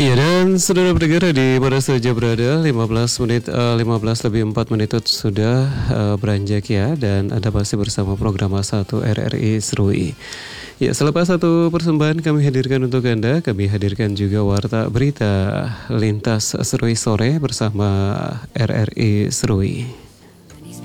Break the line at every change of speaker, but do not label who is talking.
Iya, dan saudara pendengar di mana saja berada, 15 menit, 15 lebih 4 menit itu sudah beranjak ya. Dan Anda masih bersama program A1 RRI Serui. Ya, selepas satu persembahan kami hadirkan untuk Anda. Kami hadirkan juga Warta Berita Lintas Serui Sore bersama RRI Serui.